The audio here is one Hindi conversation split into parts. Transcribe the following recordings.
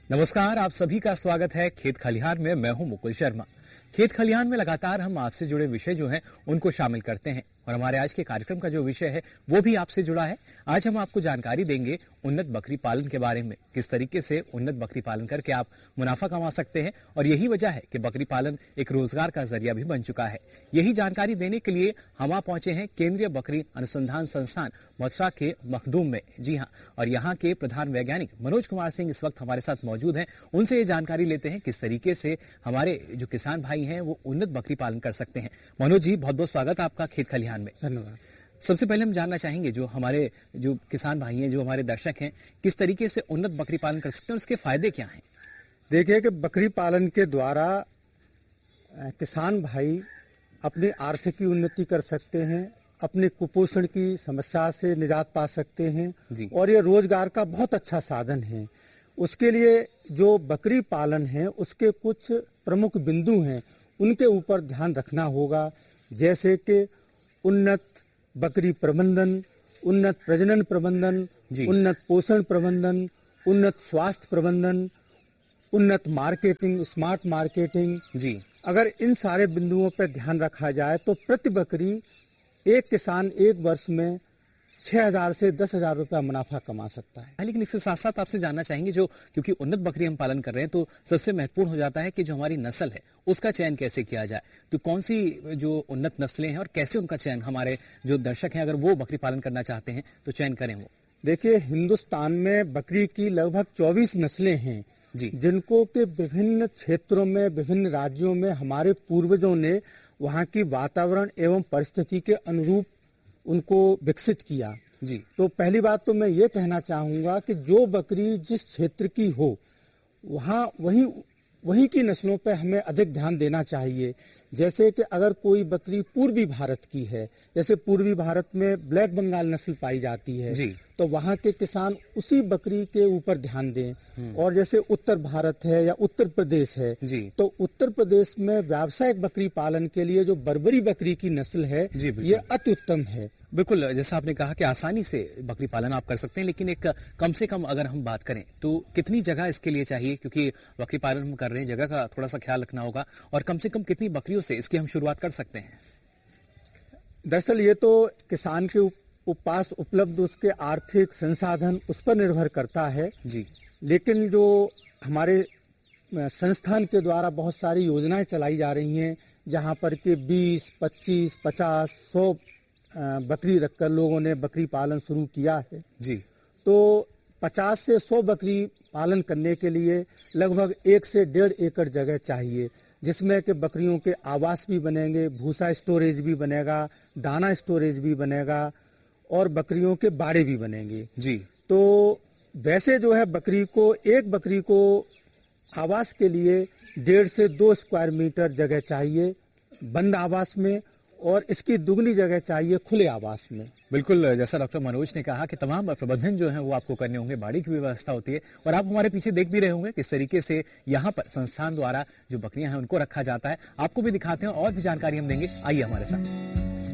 नमस्कार, आप सभी का स्वागत है खेत खलिहान में। मैं हूं मुकुल शर्मा। खेत खलिहान में लगातार हम आपसे जुड़े विषय जो हैं उनको शामिल करते हैं और हमारे आज के कार्यक्रम का जो विषय है वो भी आपसे जुड़ा है। आज हम आपको जानकारी देंगे उन्नत बकरी पालन के बारे में, किस तरीके से उन्नत बकरी पालन करके आप मुनाफा कमा सकते हैं और यही वजह है कि बकरी पालन एक रोजगार का जरिया भी बन चुका है। यही जानकारी देने के लिए हम आ पहुंचे हैं केंद्रीय बकरी अनुसंधान संस्थान मथुरा के मखदूम में। जी हाँ, और यहाँ के प्रधान वैज्ञानिक मनोज कुमार सिंह इस वक्त हमारे साथ मौजूद हैं। उनसे ये जानकारी लेते हैं किस तरीके से हमारे जो किसान भाई हैं वो उन्नत बकरी पालन कर सकते हैं। मनोज जी, बहुत बहुत स्वागत आपका खेत खलिहान में। धन्यवाद। सबसे पहले हम जानना चाहेंगे जो हमारे जो किसान भाई हैं, जो हमारे दर्शक हैं, किस तरीके से उन्नत बकरी पालन कर सकते हैं और उसके फायदे क्या हैं? देखिए कि बकरी पालन के द्वारा किसान भाई अपनी आर्थिक उन्नति कर सकते हैं, अपने कुपोषण की समस्या से निजात पा सकते हैं जी। और ये रोजगार का बहुत अच्छा साधन है। उसके लिए जो बकरी पालन है उसके कुछ प्रमुख बिंदु हैं, उनके ऊपर ध्यान रखना होगा, जैसे कि उन्नत बकरी प्रबंधन, उन्नत प्रजनन प्रबंधन, उन्नत पोषण प्रबंधन, उन्नत स्वास्थ्य प्रबंधन, उन्नत मार्केटिंग, स्मार्ट मार्केटिंग। जी, अगर इन सारे बिंदुओं पर ध्यान रखा जाए तो प्रति बकरी एक किसान एक वर्ष में 6,000 से 10,000 रुपया मुनाफा कमा सकता है। लेकिन इसके साथ साथ आपसे जानना चाहेंगे जो क्योंकि उन्नत बकरी हम पालन कर रहे हैं तो सबसे महत्वपूर्ण हो जाता है कि जो हमारी नस्ल है उसका चयन कैसे किया जाए। तो कौन सी जो उन्नत नस्लें हैं और कैसे उनका चयन हमारे जो दर्शक हैं अगर वो बकरी पालन करना चाहते हैं तो चयन करें वो? देखिए, हिंदुस्तान में बकरी की लगभग 24 नस्लें हैं जी, जिनको के विभिन्न क्षेत्रों में, विभिन्न राज्यों में हमारे पूर्वजों ने वहाँ की वातावरण एवं परिस्थिति के अनुरूप उनको विकसित किया। जी, तो पहली बात तो मैं ये कहना चाहूंगा कि जो बकरी जिस क्षेत्र की हो वहाँ वही की नस्लों पर हमें अधिक ध्यान देना चाहिए। जैसे कि अगर कोई बकरी पूर्वी भारत की है, जैसे पूर्वी भारत में ब्लैक बंगाल नस्ल पाई जाती है जी, तो वहाँ के किसान उसी बकरी के ऊपर ध्यान दें। और जैसे उत्तर भारत है या उत्तर प्रदेश है जी, तो उत्तर प्रदेश में व्यावसायिक बकरी पालन के लिए जो बर्बरी बकरी की नस्ल है जी, बिल्कुल। ये अति उत्तम है। बिल्कुल, जैसा आपने कहा कि आसानी से बकरी पालन आप कर सकते हैं, लेकिन एक कम से कम अगर हम बात करें तो कितनी जगह इसके लिए चाहिए, क्योंकि बकरी पालन हम कर रहे हैं, जगह का थोड़ा सा ख्याल रखना होगा, और कम से कम कितनी बकरियों से इसकी हम शुरुआत कर सकते हैं? दरअसल ये तो किसान के पास उपलब्ध उसके आर्थिक संसाधन उस पर निर्भर करता है जी, लेकिन जो हमारे संस्थान के द्वारा बहुत सारी योजनाएं चलाई जा रही हैं जहां पर कि 20, 25, 50, 100 बकरी रखकर लोगों ने बकरी पालन शुरू किया है। जी, तो 50 से 100 बकरी पालन करने के लिए लगभग 1 से 1.5 एकड़ जगह चाहिए, जिसमें कि बकरियों के आवास भी बनेंगे, भूसा स्टोरेज भी बनेगा, दाना स्टोरेज भी बनेगा और बकरियों के बाड़े भी बनेंगे। जी, तो वैसे जो है एक बकरी को आवास के लिए 1.5 से 2 स्क्वायर मीटर जगह चाहिए बंद आवास में, और इसकी दुगनी जगह चाहिए खुले आवास में। बिल्कुल, जैसा डॉक्टर मनोज ने कहा कि तमाम प्रबंधन जो है वो आपको करने होंगे, बाड़ी की व्यवस्था होती है, और आप हमारे पीछे देख भी रहे होंगे किस तरीके से यहाँ पर संस्थान द्वारा जो बकरियां हैं उनको रखा जाता है। आपको भी दिखाते हैं और भी जानकारी हम देंगे, आइए हमारे साथ।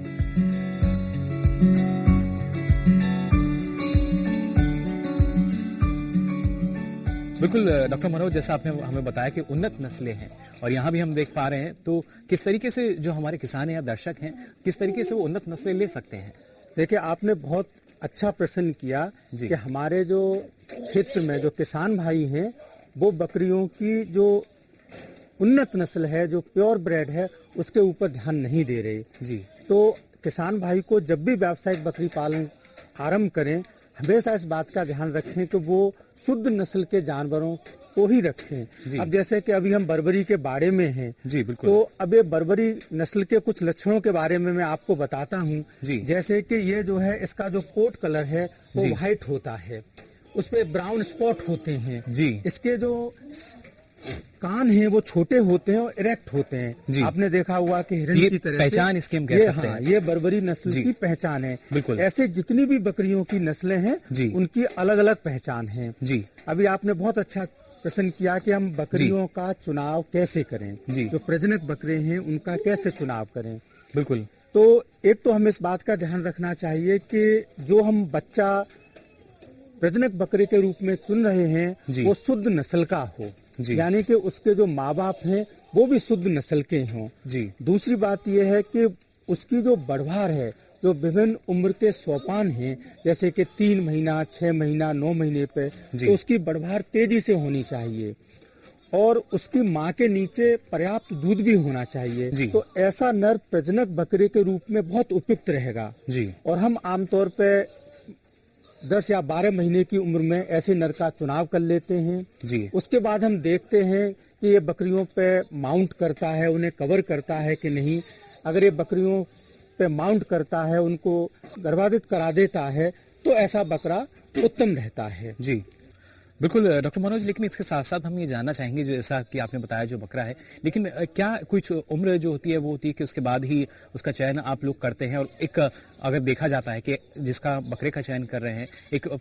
बिल्कुल डॉक्टर मनोज, जैसा आपने हमें बताया कि उन्नत नस्लें हैं और यहाँ भी हम देख पा रहे हैं, तो किस तरीके से जो हमारे किसान हैं या दर्शक हैं किस तरीके से वो उन्नत नस्लें ले सकते हैं? देखिए, आपने बहुत अच्छा प्रश्न किया कि हमारे जो क्षेत्र में जो किसान भाई हैं वो बकरियों की जो उन्नत नस्ल है, जो प्योर ब्रेड है, उसके ऊपर ध्यान नहीं दे रहे जी। तो किसान भाई को जब भी व्यावसायिक बकरी पालन आरंभ करें हमेशा इस बात का ध्यान रखें कि वो शुद्ध नस्ल के जानवरों को ही रखें। अब जैसे कि अभी हम बर्बरी के बारे में हैं जी, बिल्कुल। तो अब ये बर्बरी नस्ल के कुछ लक्षणों के बारे में मैं आपको बताता हूँ। जैसे कि ये जो है इसका जो कोट कलर है वो व्हाइट होता है, उस पे ब्राउन स्पॉट होते हैं जी। इसके जो कान हैं वो छोटे होते हैं और इरेक्ट होते हैं। आपने देखा हुआ कि हिरण की तरह पहचान इसकी हम कह सकते हैं। ये बर्बरी नस्ल की पहचान है। बिल्कुल। ऐसे जितनी भी बकरियों की नस्लें हैं उनकी अलग अलग पहचान है। जी। अभी आपने बहुत अच्छा प्रश्न किया कि हम बकरियों का चुनाव कैसे करें, जो प्रजनक बकरे हैं उनका कैसे चुनाव करें। बिल्कुल। तो एक तो हमें इस बात का ध्यान रखना चाहिए कि जो हम बच्चा प्रजनक बकरे के रूप में चुन रहे हैं वो शुद्ध नस्ल का हो, यानी कि उसके जो माँ बाप हैं वो भी शुद्ध नस्ल के हों। दूसरी बात यह है कि उसकी जो बढ़वार है, जो विभिन्न उम्र के सोपान हैं, जैसे कि 3 महीना, 6 महीना, 9 महीने पे, तो उसकी बढ़वार तेजी से होनी चाहिए और उसकी माँ के नीचे पर्याप्त दूध भी होना चाहिए। तो ऐसा नर प्रजनक बकरे के रूप में बहुत उपयुक्त रहेगा। और हम आमतौर पे 10 या 12 महीने की उम्र में ऐसे नर का चुनाव कर लेते हैं। उसके बाद हम देखते हैं कि ये बकरियों पे माउंट करता है, उन्हें कवर करता है कि नहीं। अगर ये बकरियों पे माउंट करता है, उनको गर्भाधित करा देता है, तो ऐसा बकरा उत्तम रहता है। बिल्कुल डॉक्टर मनोज, लेकिन इसके साथ साथ हम ये जानना चाहेंगे, जो जैसा कि आपने बताया जो बकरा है, लेकिन क्या कुछ उम्र जो होती है वो होती है कि उसके बाद ही उसका चयन आप लोग करते हैं? और एक अगर देखा जाता है कि जिसका बकरे का चयन कर रहे हैं,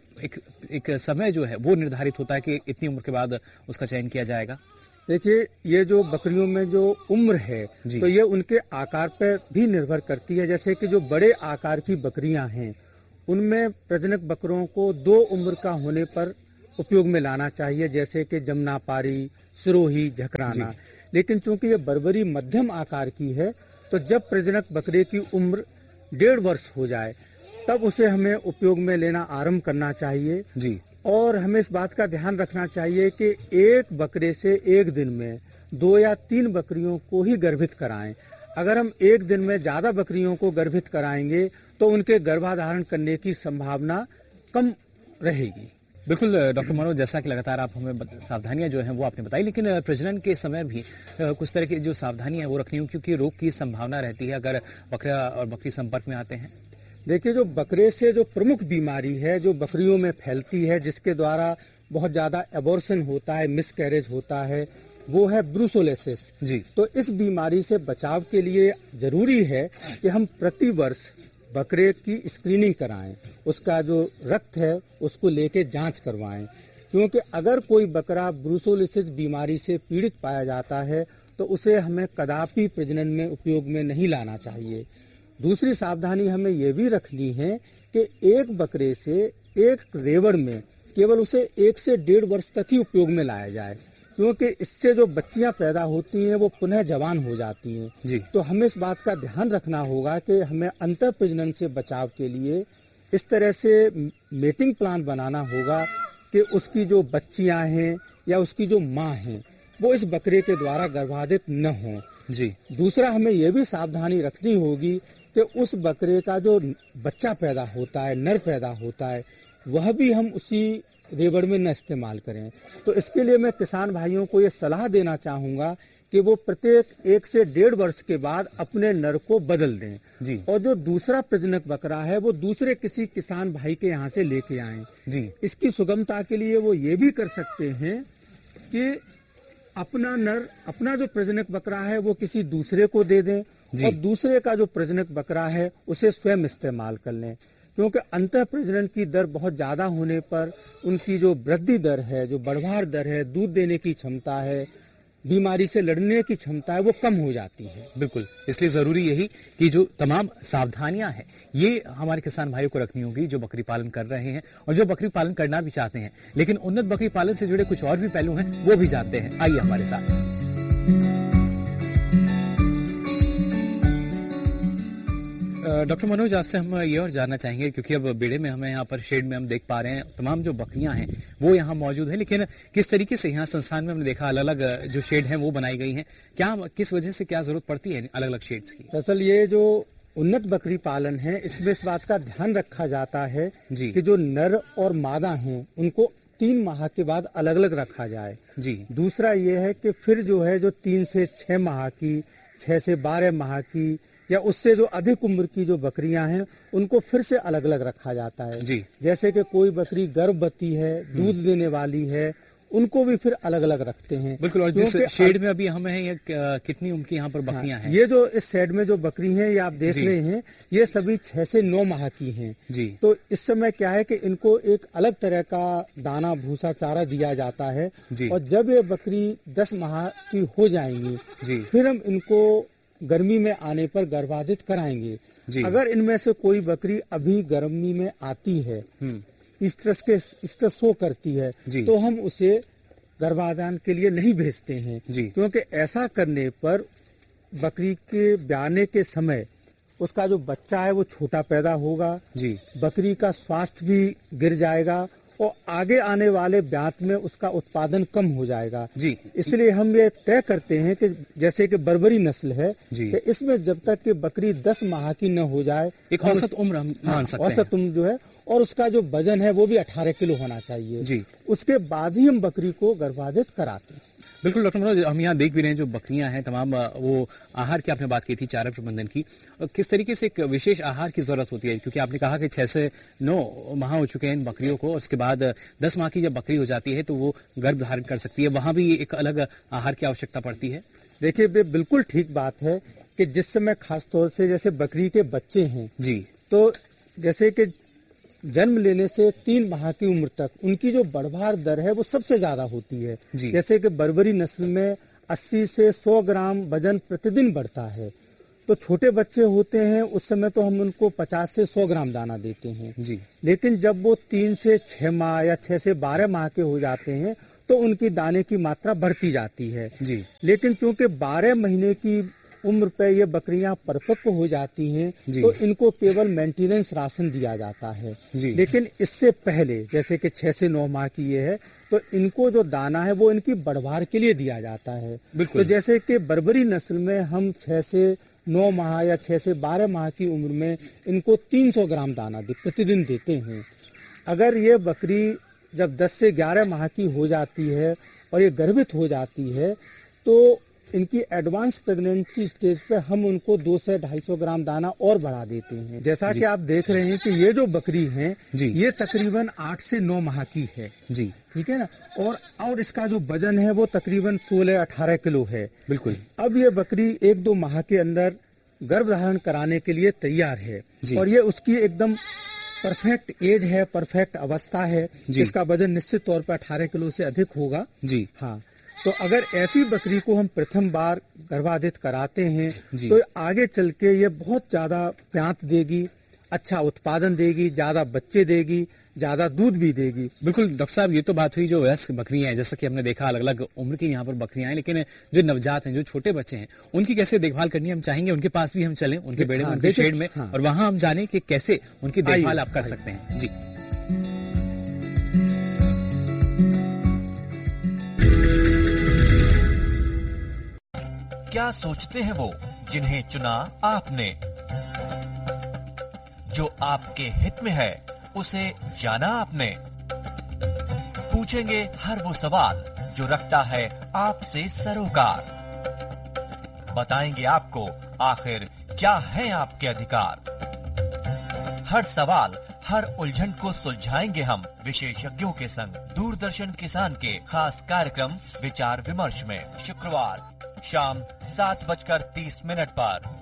एक समय जो है वो निर्धारित होता है कि इतनी उम्र के बाद उसका चयन किया जाएगा। देखिए, ये जो बकरियों में जो उम्र है तो ये उनके आकार पर भी निर्भर करती है। जैसे कि जो बड़े आकार की बकरियां हैं उनमें प्रजनक बकरों को 2 उम्र का होने पर उपयोग में लाना चाहिए, जैसे कि जमुनापारी, सिरोही, झकराना। लेकिन चूंकि ये बर्बरी मध्यम आकार की है, तो जब प्रजनक बकरे की उम्र 1.5 वर्ष हो जाए तब उसे हमें उपयोग में लेना आरंभ करना चाहिए। और हमें इस बात का ध्यान रखना चाहिए कि एक बकरे से एक दिन में 2 या 3 बकरियों को ही गर्भित कराएं। अगर हम एक दिन में ज्यादा बकरियों को गर्भित कराएंगे तो उनके गर्भाधारण करने की संभावना कम रहेगी। बिल्कुल डॉक्टर मनोज, जैसा कि लगातार आप हमें सावधानियां जो हैं वो आपने बताई, लेकिन प्रजनन के समय भी कुछ तरह की जो सावधानियां हैं वो रखनी होंगी, क्योंकि रोग की संभावना रहती है अगर बकरा और बकरी संपर्क में आते हैं। देखिए, जो बकरे से जो प्रमुख बीमारी है जो बकरियों में फैलती है, जिसके द्वारा बहुत ज्यादा एबॉर्शन होता है, मिसकैरेज होता है, वो है ब्रूसोलेसिस। तो इस बीमारी से बचाव के लिए जरूरी है कि हम प्रति वर्ष बकरे की स्क्रीनिंग कराएं, उसका जो रक्त है उसको लेके जांच करवाएं, क्योंकि अगर कोई बकरा ब्रूसोलेसिस बीमारी से पीड़ित पाया जाता है तो उसे हमें कदापि प्रजनन में उपयोग में नहीं लाना चाहिए। दूसरी सावधानी हमें ये भी रखनी है कि एक बकरे से एक रेवड़ में केवल उसे 1 से 1.5 वर्ष तक ही उपयोग में लाया जाए, क्योंकि इससे जो बच्चियां पैदा होती हैं वो पुनः जवान हो जाती हैं। तो हमें इस बात का ध्यान रखना होगा कि हमें अंतः प्रजनन से बचाव के लिए इस तरह से मेटिंग प्लान बनाना होगा कि उसकी जो बच्चियां हैं या उसकी जो माँ हैं वो इस बकरे के द्वारा गर्भाधित न हो। दूसरा, हमें यह भी सावधानी रखनी होगी कि उस बकरे का जो बच्चा पैदा होता है, नर पैदा होता है, वह भी हम उसी रेवड़ में न इस्तेमाल करें। तो इसके लिए मैं किसान भाइयों को ये सलाह देना चाहूंगा कि वो प्रत्येक 1 से 1.5 वर्ष के बाद अपने नर को बदल दें और जो दूसरा प्रजनक बकरा है वो दूसरे किसी किसान भाई के यहाँ से लेके आएं। इसकी सुगमता के लिए वो ये भी कर सकते हैं कि अपना जो प्रजनक बकरा है वो किसी दूसरे को दे दें और दूसरे का जो प्रजनक बकरा है उसे स्वयं इस्तेमाल कर लें, क्योंकि अंतः प्रजनन की दर बहुत ज्यादा होने पर उनकी जो वृद्धि दर है, जो बढ़वार दर है, दूध देने की क्षमता है, बीमारी से लड़ने की क्षमता है, वो कम हो जाती है। बिल्कुल, इसलिए जरूरी यही कि जो तमाम सावधानियां हैं ये हमारे किसान भाइयों को रखनी होगी जो बकरी पालन कर रहे हैं और जो बकरी पालन करना भी चाहते हैं, लेकिन उन्नत बकरी पालन से जुड़े कुछ और भी पहलू हैं वो भी जानते हैं। आइए हमारे साथ। डॉक्टर मनोज, आपसे हम ये और जानना चाहेंगे, क्योंकि अब बेड़े में हमें यहाँ पर शेड में हम देख पा रहे हैं तमाम जो बकरियां हैं वो यहाँ मौजूद है, लेकिन किस तरीके से यहाँ संस्थान में हमने देखा अलग अलग जो शेड हैं वो बनाई गई हैं, क्या किस वजह से क्या जरूरत पड़ती है अलग अलग शेड्स की? दरअसल ये जो उन्नत बकरी पालन है इसमें इस बात का ध्यान रखा जाता है कि जो नर और मादा हैं उनको 3 माह के बाद अलग अलग रखा जाए। दूसरा ये है कि फिर जो है जो 3 से 6 माह की, 6 से 12 माह की या उससे जो अधिक उम्र की जो बकरियां हैं उनको फिर से अलग अलग रखा जाता है। जैसे कि कोई बकरी गर्भवती है, दूध देने वाली है, उनको भी फिर अलग अलग रखते हैं। बिल्कुल, और जिस शेड में अभी हमें है ये कितनी उम्र की यहाँ पर बकरियां हैं? ये जो इस शेड में जो बकरी हैं ये आप देख रहे हैं, ये सभी 6 से 9 माह की हैं। तो इस समय क्या है कि इनको एक अलग तरह का दाना, भूसा, चारा दिया जाता है और जब ये बकरी 10 माह की हो जाएंगी फिर हम इनको गर्मी में आने पर गर्भाधित कराएंगे। अगर इनमें से कोई बकरी अभी गर्मी में आती है ईस्ट्रस शो करती है तो हम उसे गर्भाधान के लिए नहीं भेजते हैं, क्योंकि ऐसा करने पर बकरी के ब्याने के समय उसका जो बच्चा है वो छोटा पैदा होगा, बकरी का स्वास्थ्य भी गिर जाएगा और आगे आने वाले ब्यात में उसका उत्पादन कम हो जाएगा। इसलिए हम ये तय करते हैं कि जैसे कि बर्बरी नस्ल है कि इसमें जब तक कि बकरी 10 माह की न हो जाए, एक औसत उम्र हम मान सकते हैं। औसत उम्र जो है, और उसका जो वजन है वो भी 18 किलो होना चाहिए, उसके बाद ही हम बकरी को गर्भाधित कराते हैं। बिल्कुल डॉक्टर मनोज, हम यहाँ देख भी रहे हैं जो बकरियां हैं तमाम, वो आहार की आपने बात की थी, चारा प्रबंधन की, किस तरीके से एक विशेष आहार की जरूरत होती है, क्योंकि आपने कहा कि 6 से 9 माह हो चुके हैं इन बकरियों को, और उसके बाद 10 माह की जब बकरी हो जाती है तो वो गर्भ धारण कर सकती है, वहां भी एक अलग आहार की आवश्यकता पड़ती है। देखिए, बिल्कुल ठीक बात है कि जिस समय खास तौर से जैसे बकरी के बच्चे हैं तो जैसे कि जन्म लेने से 3 माह की उम्र तक उनकी जो बढ़वार दर है वो सबसे ज्यादा होती है। जैसे कि बर्बरी नस्ल में 80 से 100 ग्राम वजन प्रतिदिन बढ़ता है, तो छोटे बच्चे होते हैं उस समय तो हम उनको 50 से 100 ग्राम दाना देते हैं। लेकिन जब वो 3 से 6 माह या 6 से 12 माह के हो जाते हैं तो उनकी दाने की मात्रा बढ़ती जाती है। लेकिन चूंकि 12 महीने की उम्र पे ये बकरियां परिपक्व हो जाती हैं तो इनको केवल मेंटेनेंस राशन दिया जाता है। लेकिन इससे पहले जैसे कि 6 से 9 माह की ये है तो इनको जो दाना है वो इनकी बढ़वार के लिए दिया जाता है। तो जैसे कि बर्बरी नस्ल में हम 6 से 9 माह या 6 से 12 माह की उम्र में इनको 300 ग्राम दाना प्रतिदिन देते हैं। अगर ये बकरी जब 10 से 11 माह की हो जाती है और ये गर्भित हो जाती है तो इनकी एडवांस प्रेगनेंसी स्टेज पे हम उनको 200 से 250 ग्राम दाना और बढ़ा देते हैं। जैसा कि आप देख रहे हैं कि ये जो बकरी है ये तकरीबन 8 से 9 माह की है। ठीक है ना, और इसका जो वजन है वो तकरीबन 16-18 किलो है। बिल्कुल। अब ये बकरी 1-2 माह के अंदर गर्भ धारण कराने के लिए तैयार है और ये उसकी एकदम परफेक्ट एज है, परफेक्ट अवस्था है। इसका वजन निश्चित तौर पर 18 किलो से अधिक होगा। हाँ, तो अगर ऐसी बकरी को हम प्रथम बार गर्भाधित कराते हैं तो आगे चल के ये बहुत ज्यादा प्यांत देगी, अच्छा उत्पादन देगी, ज्यादा बच्चे देगी, ज्यादा दूध भी देगी। बिल्कुल डॉक्टर साहब, ये तो बात हुई जो वयस्क बकरियां हैं, जैसा कि हमने देखा अलग अलग उम्र की यहाँ पर बकरियां हैं, लेकिन जो नवजात हैं, जो छोटे बच्चे हैं, उनकी कैसे देखभाल करनी है, हम चाहेंगे उनके पास भी हम चलें, उनके बेड़े में, उनके शेड में, और वहां हम जाने कि कैसे उनकी देखभाल आप कर सकते हैं। जी क्या सोचते हैं वो जिन्हें चुना आपने? जो आपके हित में है उसे जाना आपने? पूछेंगे हर वो सवाल जो रखता है आपसे सरोकार। बताएंगे आपको आखिर क्या है आपके अधिकार। हर सवाल, हर उलझन को सुलझाएंगे हम विशेषज्ञों के संग दूरदर्शन किसान के खास कार्यक्रम विचार विमर्श में शुक्रवार शाम 7:30 पर